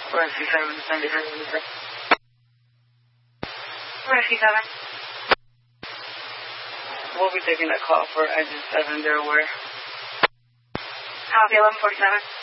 Rescue 7, Sunday, Rescue 7. We'll be taking that call for Engine 7, they're aware. Copy 1147.